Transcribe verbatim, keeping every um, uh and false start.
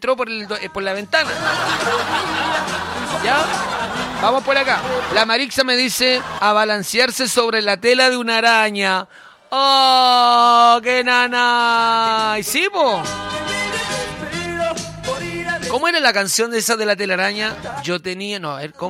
entró por, el, por la ventana. ¿Ya? Vamos por acá. La Marixa me dice abalancearse sobre la tela de una araña. ¡Oh, qué nana! ¿Y sí, po? ¿Cómo era la canción de esa de la telaraña? Yo tenía... No, a ver, ¿cómo?